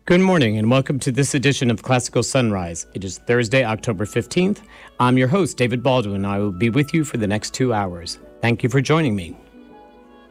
Good morning and welcome to this edition of Classical Sunrise. It is Thursday, October 15th. I'm your host, David Baldwin, and I will be with you for the next 2 hours. Thank you for joining me.